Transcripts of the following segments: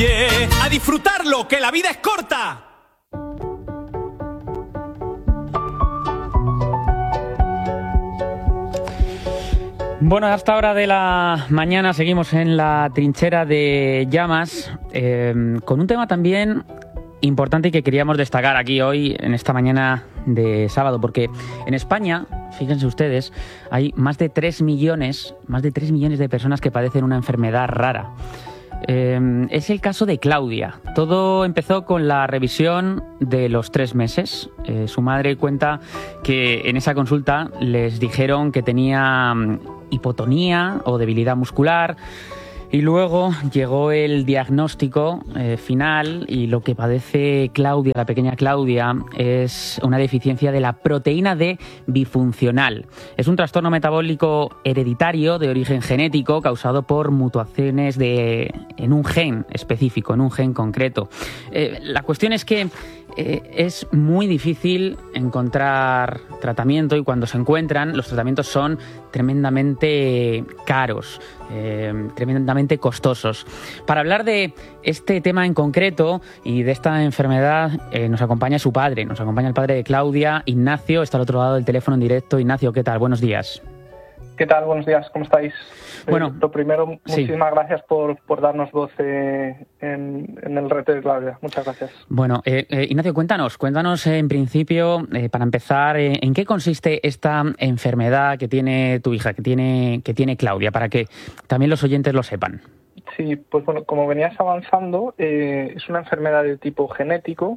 fluye. ¡A disfrutarlo, que la vida es corta! Bueno, hasta esta hora de la mañana seguimos en la trinchera de llamas con un tema también importante y que queríamos destacar aquí hoy en esta mañana de sábado, porque en España, fíjense ustedes, hay más de 3 millones de personas que padecen una enfermedad rara. Es el caso de Claudia. Todo empezó con la revisión de los 3 meses. Su madre cuenta que en esa consulta les dijeron que tenía hipotonía o debilidad muscular. Y luego llegó el diagnóstico final y lo que padece Claudia, la pequeña Claudia, es una deficiencia de la proteína D bifuncional. Es un trastorno metabólico hereditario de origen genético causado por mutaciones en un gen específico, en un gen concreto. La cuestión es que es muy difícil encontrar tratamiento y cuando se encuentran, los tratamientos son tremendamente caros, tremendamente costosos. Para hablar de este tema en concreto y de esta enfermedad nos acompaña su padre, nos acompaña el padre de Claudia, Ignacio, está al otro lado del teléfono en directo. Ignacio, ¿qué tal? Buenos días. ¿Qué tal? Buenos días, ¿cómo estáis? Bueno, lo primero, muchísimas gracias por darnos voz en el reto de Claudia. Muchas gracias. Bueno, Ignacio, cuéntanos en principio, para empezar, ¿en qué consiste esta enfermedad que tiene tu hija, que tiene Claudia, para que también los oyentes lo sepan? Sí, pues bueno, como venías avanzando, es una enfermedad de tipo genético,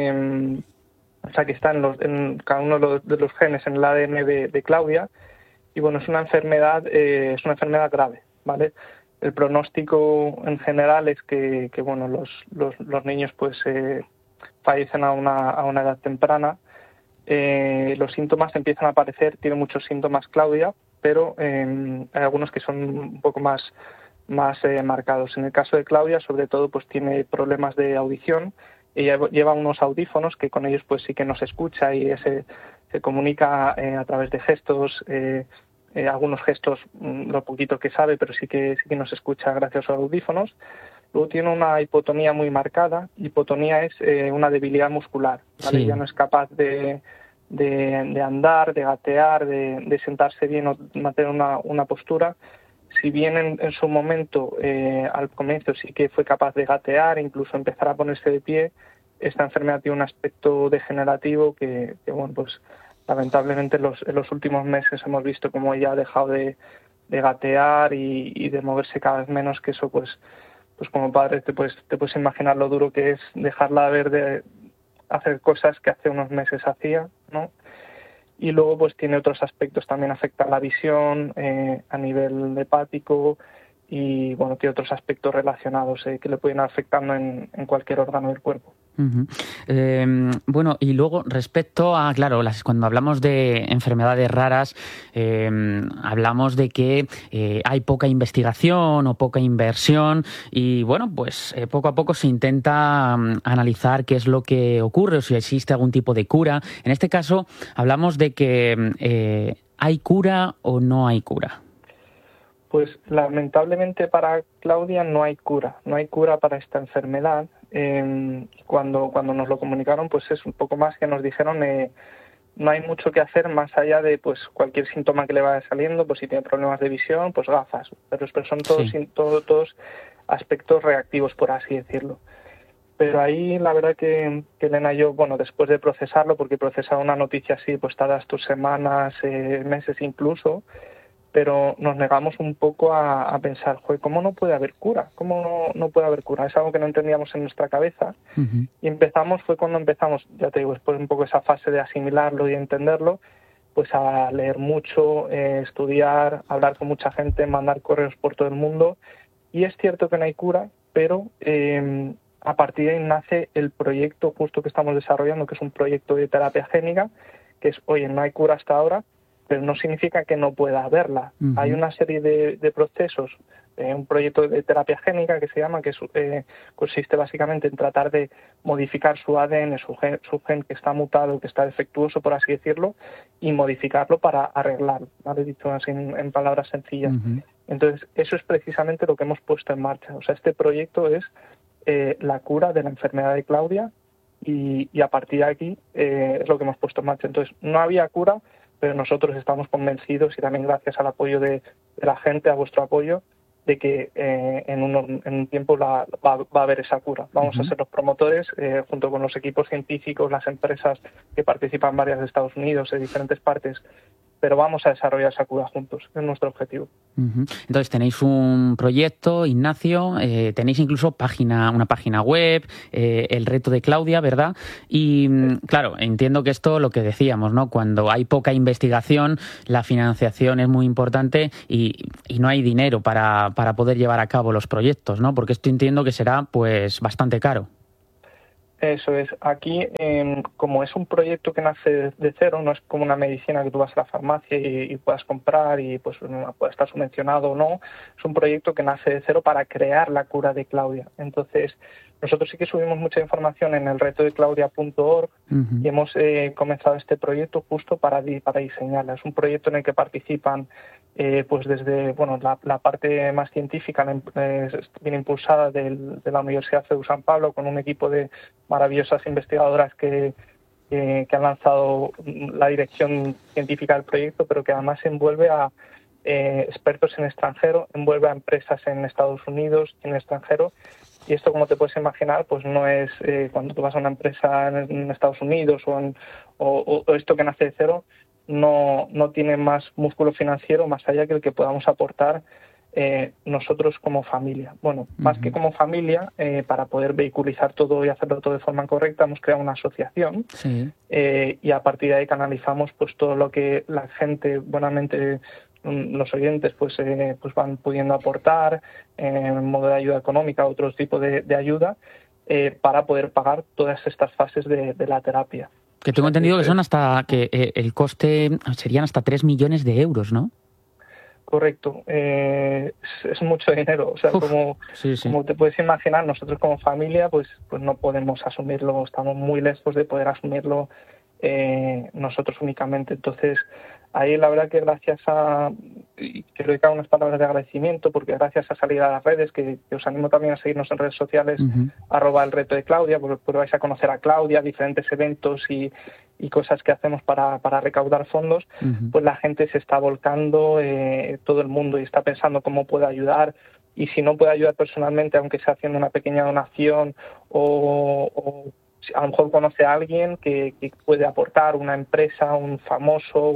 o sea que está en cada uno de los genes en el ADN de Claudia. Y bueno, es una enfermedad grave, ¿vale? El pronóstico en general es que bueno, los niños pues fallecen a una edad temprana. Los síntomas empiezan a aparecer, tiene muchos síntomas Claudia, pero hay algunos que son un poco más marcados. En el caso de Claudia, sobre todo, pues tiene problemas de audición. Ella lleva unos audífonos que con ellos pues sí que nos escucha y se comunica a través de gestos. Algunos gestos, lo poquito que sabe, pero sí que nos escucha gracias a los audífonos. Luego tiene una hipotonía muy marcada. Hipotonía es una debilidad muscular, ¿vale? Sí. Ya no es capaz de andar, de gatear, de sentarse bien o mantener una postura. Si bien en su momento, al comienzo sí que fue capaz de gatear, incluso empezar a ponerse de pie, esta enfermedad tiene un aspecto degenerativo que bueno, pues lamentablemente en los últimos meses hemos visto cómo ella ha dejado de gatear y de moverse cada vez menos, que eso pues como padre te puedes imaginar lo duro que es dejarla de hacer cosas que hace unos meses hacía, ¿no? Y luego pues tiene otros aspectos, también afecta la visión a nivel hepático y bueno, tiene otros aspectos relacionados que le pueden ir afectando en cualquier órgano del cuerpo. Uh-huh. Bueno, y luego respecto a, claro, cuando hablamos de enfermedades raras, hablamos de que hay poca investigación o poca inversión y bueno, pues poco a poco se intenta analizar qué es lo que ocurre o si existe algún tipo de cura. En este caso hablamos de que ¿hay cura o no hay cura? Pues lamentablemente para Claudia no hay cura para esta enfermedad. Cuando nos lo comunicaron, pues es un poco más que nos dijeron, no hay mucho que hacer más allá de pues cualquier síntoma que le vaya saliendo, pues si tiene problemas de visión, pues gafas, pero son todos, sí, todos aspectos reactivos, por así decirlo. Pero ahí la verdad que Elena y yo, bueno, después de procesarlo, porque procesar una noticia así pues tardas tus semanas, meses incluso, pero nos negamos un poco a pensar, joder, ¿cómo no puede haber cura? ¿Cómo no puede haber cura? Es algo que no entendíamos en nuestra cabeza. Uh-huh. Y fue cuando empezamos, ya te digo, después un poco esa fase de asimilarlo y entenderlo, pues a leer mucho, estudiar, hablar con mucha gente, mandar correos por todo el mundo. Y es cierto que no hay cura, pero a partir de ahí nace el proyecto justo que estamos desarrollando, que es un proyecto de terapia génica, que es, oye, no hay cura hasta ahora, pero no significa que no pueda haberla. Uh-huh. Hay una serie de procesos, un proyecto de terapia génica que se llama, que consiste básicamente en tratar de modificar su ADN, su gen que está mutado, que está defectuoso, por así decirlo, y modificarlo para arreglarlo, ¿vale? Dicho así en palabras sencillas. Uh-huh. Entonces, eso es precisamente lo que hemos puesto en marcha. O sea, este proyecto es la cura de la enfermedad de Claudia y a partir de aquí es lo que hemos puesto en marcha. Entonces, no había cura, pero nosotros estamos convencidos y también gracias al apoyo de la gente, a vuestro apoyo, de que en un tiempo va a haber esa cura. Vamos a ser los promotores, junto con los equipos científicos, las empresas que participan varias de Estados Unidos, de diferentes partes, pero vamos a desarrollar esa cura juntos, es nuestro objetivo. Entonces tenéis un proyecto, Ignacio, tenéis incluso una página web, el reto de Claudia, ¿verdad? Y claro, entiendo que esto, lo que decíamos, ¿no? Cuando hay poca investigación, la financiación es muy importante y no hay dinero para poder llevar a cabo los proyectos, ¿no? Porque esto entiendo que será pues bastante caro. Eso es. Aquí, como es un proyecto que nace de cero, no es como una medicina que tú vas a la farmacia y puedas comprar y pues puede estar subvencionado o no. Es un proyecto que nace de cero para crear la cura de Claudia. Entonces, nosotros sí que subimos mucha información en el retodeclaudia.org y hemos comenzado este proyecto justo para diseñarla. Es un proyecto en el que participan pues desde la parte más científica viene impulsada de la Universidad CEU San Pablo con un equipo de maravillosas investigadoras que han lanzado la dirección científica del proyecto, pero que además envuelve a expertos en extranjero, envuelve a empresas en Estados Unidos y en el extranjero. Y esto, como te puedes imaginar, pues no es cuando tú vas a una empresa en Estados Unidos o esto que nace de cero, no tiene más músculo financiero más allá que el que podamos aportar nosotros como familia. Bueno, más que como familia, para poder vehiculizar todo y hacerlo todo de forma correcta, hemos creado una asociación y a partir de ahí canalizamos pues todo lo que la gente buenamente, los oyentes pues van pudiendo aportar en modo de ayuda económica, otro tipo de ayuda para poder pagar todas estas fases de la terapia. Que tengo entendido que son el coste serían hasta 3 millones de euros, ¿no? Correcto, es mucho dinero, o sea, como te puedes imaginar, nosotros como familia pues no podemos asumirlo, estamos muy lejos de poder asumirlo nosotros únicamente. Entonces, ahí la verdad que gracias y quiero dedicar unas palabras de agradecimiento, porque gracias a salir a las redes, que os animo también a seguirnos en redes sociales, @el reto de Claudia, porque vais a conocer a Claudia, diferentes eventos y cosas que hacemos para recaudar fondos, pues la gente se está volcando, todo el mundo, y está pensando cómo puede ayudar, y si no puede ayudar personalmente, aunque sea haciendo una pequeña donación o a lo mejor conoce a alguien que puede aportar, una empresa, un famoso,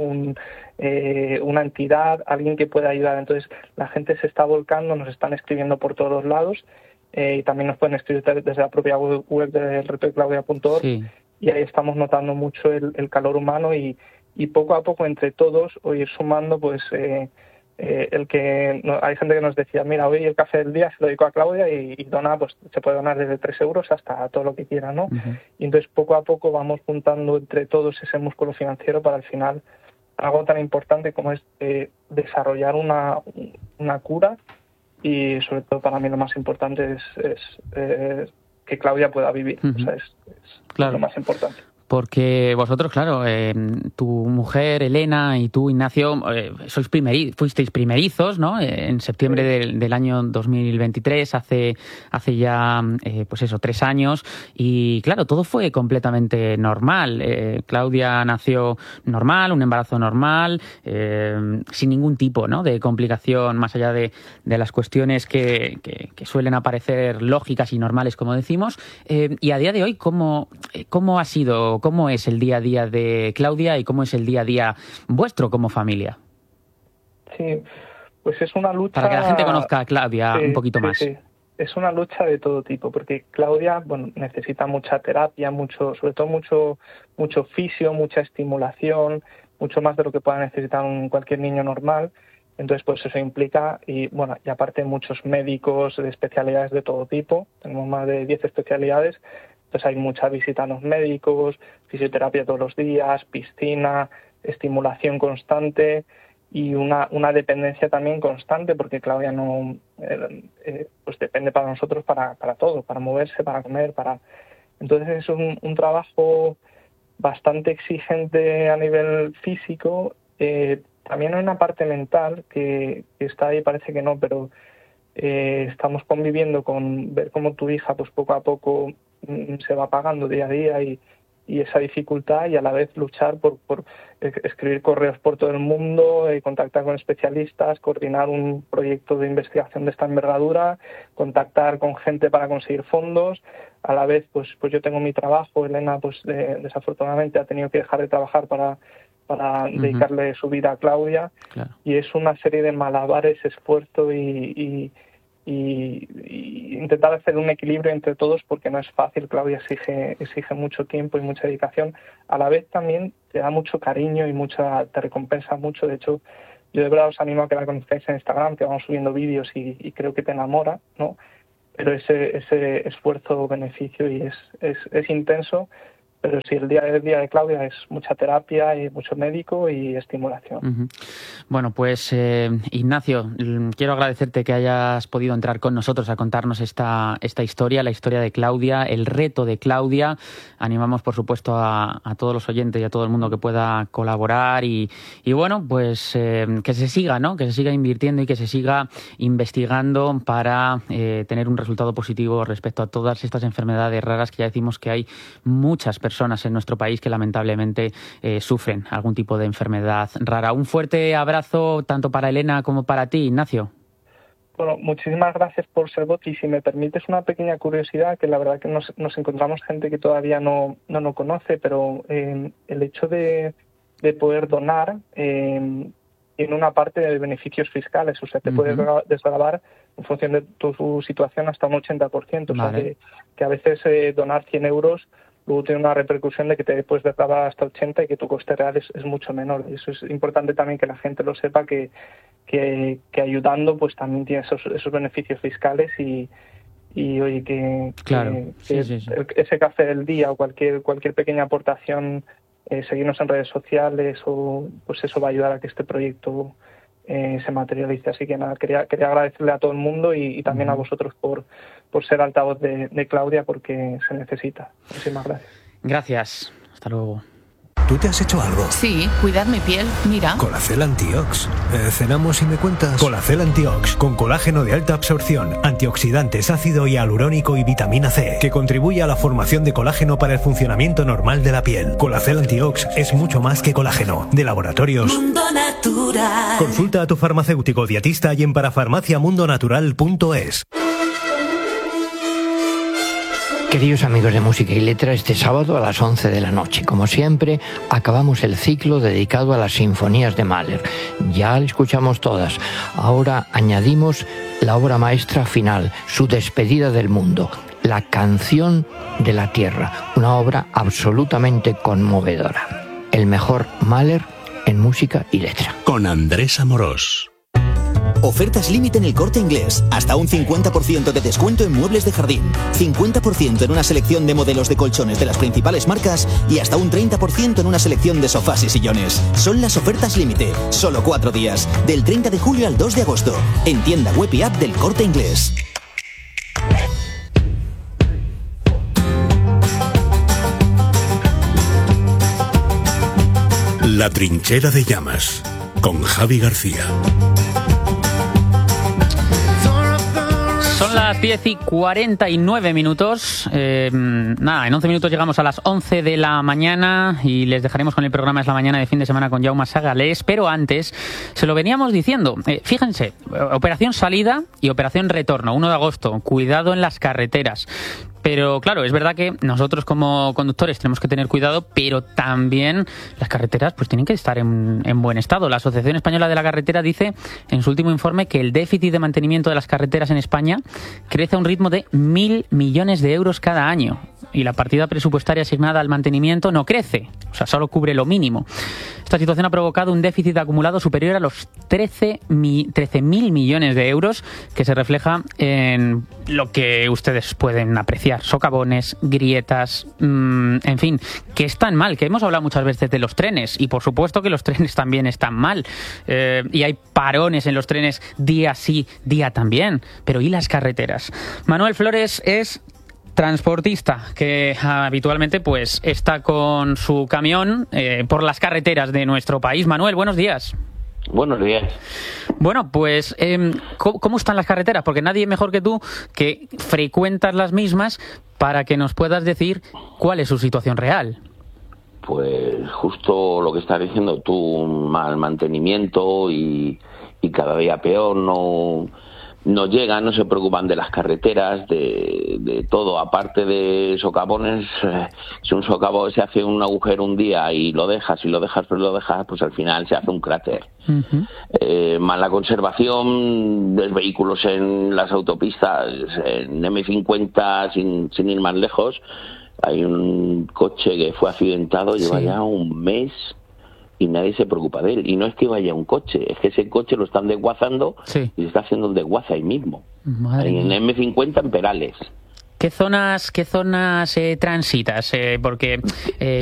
una entidad, alguien que pueda ayudar. Entonces la gente se está volcando, nos están escribiendo por todos los lados y también nos pueden escribir desde la propia web del retodeclaudia.org y ahí estamos notando mucho el calor humano y poco a poco entre todos o ir sumando pues hay gente que nos decía, mira, hoy el café del día se lo dedico a Claudia y dona, pues se puede donar desde 3 euros hasta todo lo que quiera, ¿no? Y entonces poco a poco vamos juntando entre todos ese músculo financiero para al final algo tan importante como es desarrollar una cura y sobre todo para mí lo más importante es que Claudia pueda vivir, o sea, es lo más importante. Porque vosotros, claro, tu mujer, Elena, y tú, Ignacio, fuisteis primerizos, ¿no? En septiembre del año 2023, hace ya, 3 años. Y claro, todo fue completamente normal. Claudia nació normal, un embarazo normal, sin ningún tipo, ¿no?, de complicación, más allá de las cuestiones que suelen aparecer lógicas y normales, como decimos. Y a día de hoy, ¿cómo ha sido? ¿Cómo es el día a día de Claudia y cómo es el día a día vuestro como familia? Sí, pues es una lucha... Para que la gente conozca a Claudia un poquito más. Sí. Es una lucha de todo tipo, porque Claudia necesita mucha terapia, sobre todo mucho fisio, mucha estimulación, mucho más de lo que pueda necesitar cualquier niño normal. Entonces, pues eso implica, y aparte muchos médicos de especialidades de todo tipo, tenemos más de 10 especialidades. Entonces hay mucha visita a los médicos, fisioterapia todos los días, piscina, estimulación constante y una dependencia también constante, porque Claudia no pues depende para nosotros para todo, para moverse, para comer, Entonces es un trabajo bastante exigente a nivel físico. También hay una parte mental que está ahí, parece que no, pero estamos conviviendo con ver cómo tu hija pues poco a poco se va apagando día a día y esa dificultad, y a la vez luchar por escribir correos por todo el mundo, contactar con especialistas, coordinar un proyecto de investigación de esta envergadura, contactar con gente para conseguir fondos. A la vez pues yo tengo mi trabajo. Elena pues desafortunadamente ha tenido que dejar de trabajar para dedicarle su vida a Claudia. Claro. Y es una serie de malabares, esfuerzo y intentar hacer un equilibrio entre todos, porque no es fácil. Claudia exige mucho tiempo y mucha dedicación. A la vez también te da mucho cariño y te recompensa mucho. De hecho, yo de verdad os animo a que la conozcáis en Instagram, que vamos subiendo vídeos y creo que te enamora, ¿no? Pero ese esfuerzo-beneficio y es intenso. Pero sí, el día de Claudia es mucha terapia y mucho médico y estimulación. Uh-huh. Bueno, pues Ignacio, quiero agradecerte que hayas podido entrar con nosotros a contarnos esta historia, la historia de Claudia, el reto de Claudia. Animamos, por supuesto, a todos los oyentes y a todo el mundo que pueda colaborar y bueno, pues que se siga, ¿no? Que se siga invirtiendo y que se siga investigando para tener un resultado positivo respecto a todas estas enfermedades raras, que ya decimos que hay muchas personas en nuestro país que lamentablemente sufren algún tipo de enfermedad rara. Un fuerte abrazo tanto para Elena como para ti, Ignacio. Bueno, muchísimas gracias por ser voz, y si me permites una pequeña curiosidad, que la verdad que nos encontramos gente que todavía no conoce, pero el hecho de poder donar tiene una parte de beneficios fiscales, o sea, te puedes desgravar en función de tu situación hasta un 80%, vale. O sea, que a veces donar 100 euros luego tiene una repercusión de que te puedes desgravar hasta 80 y que tu coste real es mucho menor. Y eso es importante también que la gente lo sepa, que ayudando pues también tiene esos beneficios fiscales y oye, claro, sí. Ese café del día o cualquier pequeña aportación, seguirnos en redes sociales, o pues eso va a ayudar a que este proyecto se materialice. Así que nada, quería agradecerle a todo el mundo y también a vosotros por ser altavoz de Claudia, porque se necesita. Muchísimas gracias. Gracias. Hasta luego. ¿Tú te has hecho algo? Sí, cuidar mi piel, mira. Colacel Antiox. Cenamos y me cuentas. Colacel Antiox, con colágeno de alta absorción, antioxidantes, ácido hialurónico y vitamina C, que contribuye a la formación de colágeno para el funcionamiento normal de la piel. Colacel Antiox es mucho más que colágeno. De Laboratorios Mundo Natural. Consulta a tu farmacéutico dietista y en parafarmaciamundonatural.es. Queridos amigos de Música y Letra, este sábado a las 11 de la noche, como siempre, acabamos el ciclo dedicado a las sinfonías de Mahler. Ya la escuchamos todas. Ahora añadimos la obra maestra final, su despedida del mundo, la Canción de la Tierra, una obra absolutamente conmovedora. El mejor Mahler en Música y Letra. Con Andrés Amorós. Ofertas límite en El Corte Inglés. Hasta un 50% de descuento en muebles de jardín, 50% en una selección de modelos de colchones de las principales marcas y hasta un 30% en una selección de sofás y sillones. Son las ofertas límite. Solo 4 días. Del 30 de julio al 2 de agosto. En tienda web y app del Corte Inglés. La Trinchera de Llamas. Con Javi García. Son las 10:49. Nada, en 11 minutos llegamos a las 11 de la mañana y les dejaremos con el programa Es la Mañana de fin de semana con Jaume Sagalés, pero antes se lo veníamos diciendo. Fíjense, operación salida y operación retorno, 1 de agosto, cuidado en las carreteras. Pero claro, es verdad que nosotros como conductores tenemos que tener cuidado, pero también las carreteras pues tienen que estar en buen estado. La Asociación Española de la Carretera dice en su último informe que el déficit de mantenimiento de las carreteras en España crece a un ritmo de 1.000 millones de euros cada año. Y la partida presupuestaria asignada al mantenimiento no crece, o sea, solo cubre lo mínimo. Esta situación ha provocado un déficit acumulado superior a los 13.000 millones de euros, que se refleja en lo que ustedes pueden apreciar: socavones, grietas, en fin, que están mal, que hemos hablado muchas veces de los trenes, y por supuesto que los trenes también están mal, y hay parones en los trenes día sí, día también, pero ¿y las carreteras? Manuel Flores es transportista que habitualmente pues está con su camión por las carreteras de nuestro país. Manuel, buenos días. Buenos días. Bueno, pues, ¿cómo están las carreteras? Porque nadie mejor que tú, que frecuentas las mismas, para que nos puedas decir cuál es su situación real. Pues justo lo que estás diciendo tú, mal mantenimiento y cada día peor, no llegan, no se preocupan de las carreteras, de todo, aparte de socavones. Si un socavón se hace un agujero un día y lo dejas, pues al final se hace un cráter. Mala conservación de vehículos en las autopistas, en M50, sin ir más lejos, hay un coche que fue accidentado, lleva ya un mes y nadie se preocupa de él. Y no es que vaya un coche, es que ese coche lo están desguazando y se está haciendo el desguace ahí mismo. En M50 en Perales. ¿Qué zonas transitas? Porque